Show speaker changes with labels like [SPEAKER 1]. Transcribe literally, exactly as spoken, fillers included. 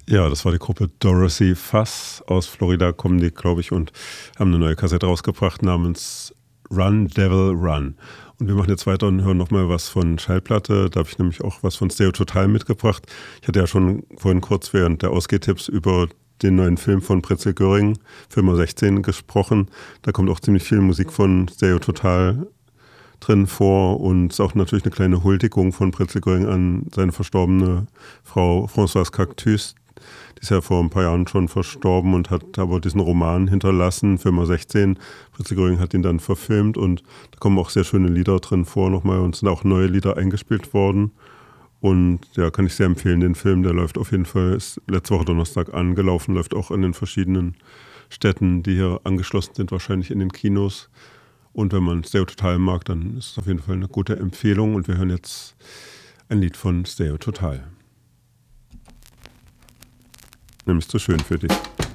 [SPEAKER 1] Ja, das war die Gruppe Dorothy Fuss. Aus Florida kommen die, glaube ich, und haben eine neue Kassette rausgebracht namens Run Devil Run. Und wir machen jetzt weiter und hören nochmal was von Schallplatte. Da habe ich nämlich auch was von Stereo Total mitgebracht. Ich hatte ja schon vorhin kurz während der Ausgehtipps über den neuen Film von Pritzel Göring, Film sechzehn, gesprochen. Da kommt auch ziemlich viel Musik von Stereo Total drin vor und ist auch natürlich eine kleine Huldigung von Pritzel Göring an seine verstorbene Frau Françoise Cactus. Die ist ja vor ein paar Jahren schon verstorben und hat aber diesen Roman hinterlassen, Film sechzehn. Pritzel Göring hat ihn dann verfilmt und da kommen auch sehr schöne Lieder drin vor nochmal und sind auch neue Lieder eingespielt worden. Und ja, kann ich sehr empfehlen, den Film, der läuft auf jeden Fall, ist letzte Woche Donnerstag angelaufen, läuft auch in den verschiedenen Städten, die hier angeschlossen sind, wahrscheinlich in den Kinos. Und wenn man Stereo Total mag, dann ist es auf jeden Fall eine gute Empfehlung. Und wir hören jetzt ein Lied von Stereo Total. Nämlich So schön für dich.